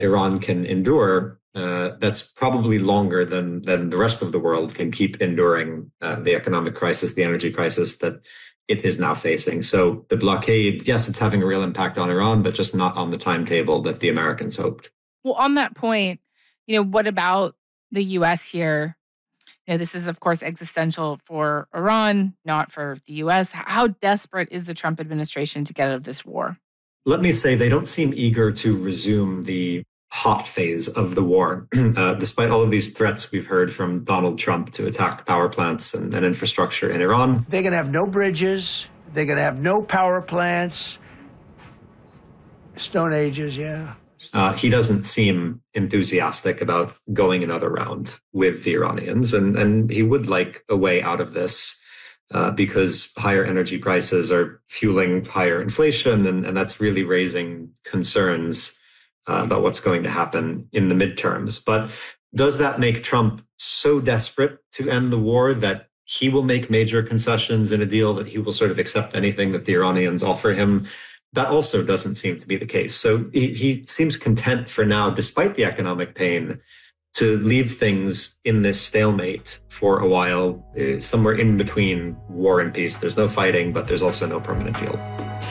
Iran can endure, that's probably longer than the rest of the world can keep enduring the economic crisis, the energy crisis that it is now facing. So the blockade, yes, it's having a real impact on Iran, but just not on the timetable that the Americans hoped. Well, on that point, what about the US here? This is, of course, existential for Iran, not for the US. How desperate is the Trump administration to get out of this war? Let me say they don't seem eager to resume the hot phase of the war, despite all of these threats we've heard from Donald Trump to attack power plants and infrastructure in Iran. They're going to have no bridges. They're going to have no power plants. Stone Ages, yeah. He doesn't seem enthusiastic about going another round with the Iranians, and he would like a way out of this because higher energy prices are fueling higher inflation, and that's really raising concerns about what's going to happen in the midterms. But does that make Trump so desperate to end the war that he will make major concessions in a deal, that he will sort of accept anything that the Iranians offer him? That also doesn't seem to be the case. So he seems content for now, despite the economic pain, to leave things in this stalemate for a while, somewhere in between war and peace. There's no fighting, but there's also no permanent deal.